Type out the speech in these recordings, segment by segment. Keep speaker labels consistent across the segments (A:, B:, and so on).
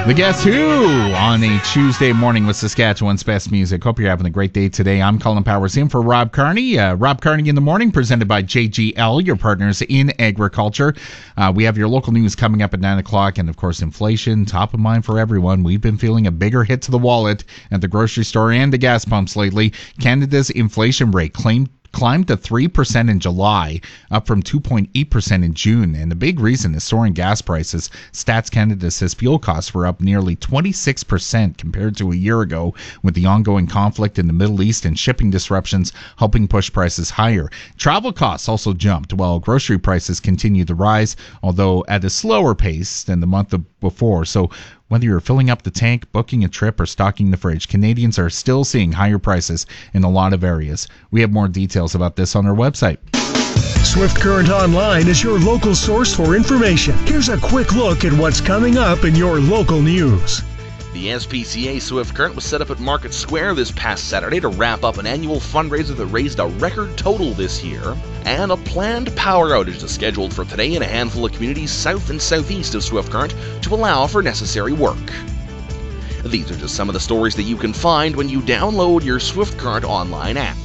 A: The Guess Who on a Tuesday morning with Saskatchewan's best music. Hope you're having a great day today. I'm Colin Powers in for Rob Carney. Rob Carney in the morning, presented by JGL, your partners in agriculture. We have your local news coming up at 9 o'clock, and of course, inflation, top of mind for everyone. We've been feeling a bigger hit to the wallet at the grocery store and the gas pumps lately. Canada's inflation rate climbed to 3% in July, up from 2.8% in June. And the big reason is soaring gas prices. Stats Canada says fuel costs were up nearly 26% compared to a year ago, with the ongoing conflict in the Middle East and shipping disruptions helping push prices higher. Travel costs also jumped, while grocery prices continue to rise, although at a slower pace than the month before. So whether you're filling up the tank, booking a trip, or stocking the fridge, Canadians are still seeing higher prices in a lot of areas. We have more details about this on our website.
B: Swift Current Online is your local source for information. Here's a quick look at what's coming up in your local news.
C: The SPCA Swift Current was set up at Market Square this past Saturday to wrap up an annual fundraiser that raised a record total this year, and a planned power outage is scheduled for today in a handful of communities south and southeast of Swift Current to allow for necessary work. These are just some of the stories that you can find when you download your Swift Current Online app.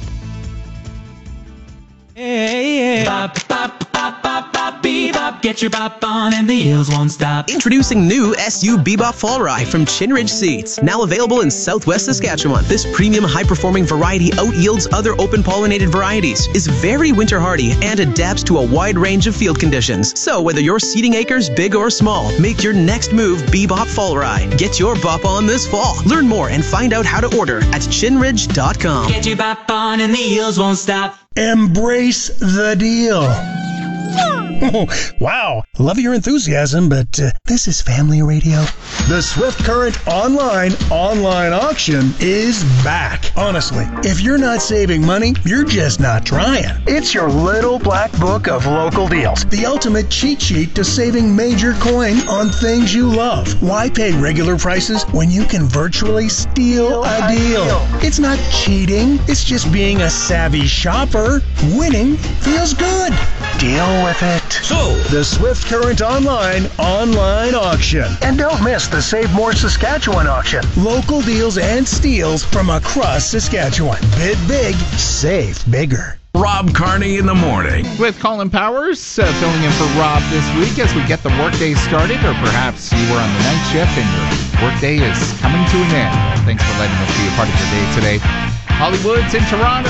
D: Hey, bop, bop, bop, bop, bop, bebop. Get your bop on and the eels won't stop.
E: Introducing new SU Bebop Fall Rye from Chinridge Seeds. Now available in southwest Saskatchewan. This premium high-performing variety out-yields other open-pollinated varieties, is very winter-hardy, and adapts to a wide range of field conditions. So whether you're seeding acres big or small, make your next move Bebop Fall Rye. Get your bop on this fall. Learn more and find out how to order at chinridge.com.
D: Get your bop on and the eels won't stop.
B: Embrace the deal. Oh, wow, love your enthusiasm, but this is family radio. The Swift Current online auction is back. Honestly, if you're not saving money, you're just not trying. It's your little black book of local deals. The ultimate cheat sheet to saving major coin on things you love. Why pay regular prices when you can virtually steal a deal? It's not cheating. It's just being a savvy shopper. Winning feels good. Deal with it. So, the Swift Current online auction. And don't miss the Save More Saskatchewan auction. Local deals and steals from across Saskatchewan. Bid big, save bigger.
F: Rob Carney in the morning.
A: With Colin Powers filling in for Rob this week as we get the workday started, or perhaps you were on the night shift and your workday is coming to an end. Thanks for letting us be a part of your day today. Hollywood's in Toronto.